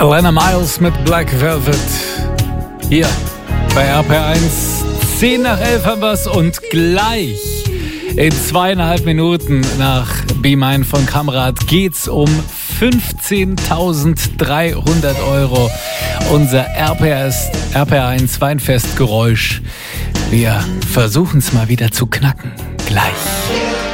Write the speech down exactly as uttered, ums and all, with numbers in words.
Alana Miles mit Black Velvet. Hier bei R P R eins. zehn nach elf haben wir's und gleich in zweieinhalb Minuten nach Be Mine von Kamrat geht's um fünfzehntausenddreihundert Euro. Unser R P R eins Weinfestgeräusch. Wir versuchen es mal wieder zu knacken. Gleich.